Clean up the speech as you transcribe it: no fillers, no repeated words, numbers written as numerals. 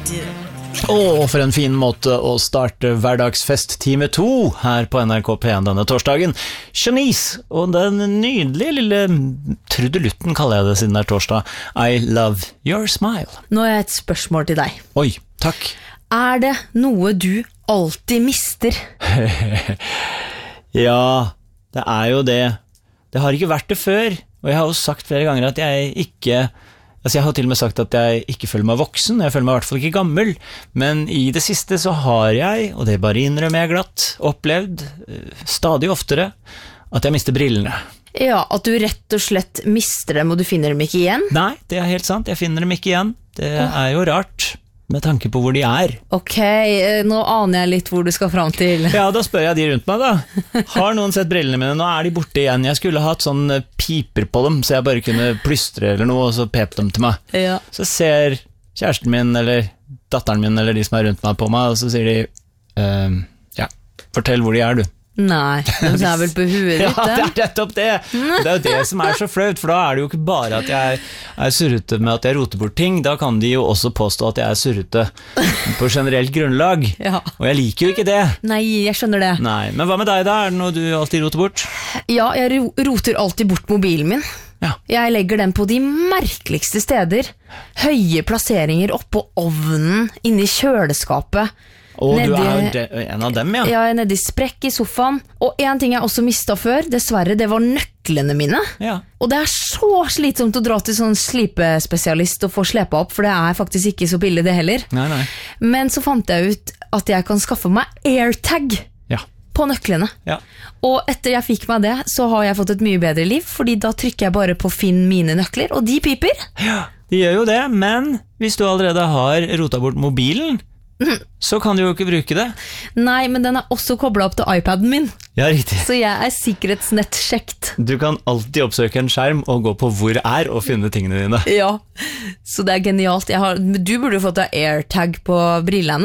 For en fin måte å starte hverdagsfest time 2 her på NRK P1 denne torsdagen. Shanice og den nydelige lille trudelutten kaller jeg det siden det er torsdag. I love your smile. Nå har jeg et spørsmål til deg. Oi, takk. Er det noe du alltid mister? Ja, det er jo det. Det har ikke vært det før, og jeg har jo sagt flere ganger at jeg ikke... Altså jeg har til og med sagt at jeg ikke føler meg voksen, jeg føler meg i hvert fall ikke gammel, men i det siste så har jeg, og det bare innrømmer jeg glatt, opplevd stadig oftere at jeg mister brillene. Ja, at du rett og slett mister dem, og du finner dem ikke igjen? Nei, det er helt sant, jeg finner dem ikke igjen. Det er jo rart, med tanke på hvor de er. Ok, nå aner jeg litt hvor du skal fram til. Ja, da spør jeg de rundt meg da. Har noen sett brillene mine? Nå er de borte igjen. Jeg skulle hatt sånn piper på dem, så jeg bare kunne plystre eller noe, og så pep dem til meg. Ja. Så ser kjæresten min, eller datteren min, eller de som er rundt meg på meg, og så sier de, ja, fortell hvor de er, du. Nei, de er vel på huet ditt, Ja, det er nettopp det. Det er jo det som er så flaut, for da er det jo ikke bare at jeg er surrete med at jeg roter bort ting, da kan de jo også påstå at jeg er surrete på generelt grunnlag, Ja. og jeg liker jo ikke det. Nei, jeg skjønner det. Nei, men hva med deg da? Er det noe du alltid roter bort? Ja, jeg roter alltid bort mobilen min. Ja. Jeg legger den på de merkeligste steder. Høye plasseringer oppå ovnen, inne i kjøleskapet. Og du Nedi- er en av dem, ja. Ja, jeg er nede i sprekk i sofaen. Og en ting jeg også mistet før, dessverre, det var nøklene mine. Ja. Og det er så slitsomt å dra til sånn slipespesialist og få slepa opp, for det er faktisk ikke så billig det heller. Nei. Men så fant jeg ut at jeg kan skaffe meg AirTag Ja. på nøklene. Ja. Og etter jeg fikk meg det, så har jeg fått et mye bedre liv, fordi da trykker jeg bare på Finn mine nøkler, og de piper. Ja, de gjør jo det, men hvis du allerede har rotet bort mobilen, så kan du jo ikke bruke det. Nei, men den er også koblet opp til iPaden min, Ja, riktig. så jeg er sikkerhetsnettsjekt. Du kan alltid oppsøke en skjerm og gå på hvor er og finne tingene dine. Ja, så det er genialt. Du burde jo fått deg AirTag på brillene.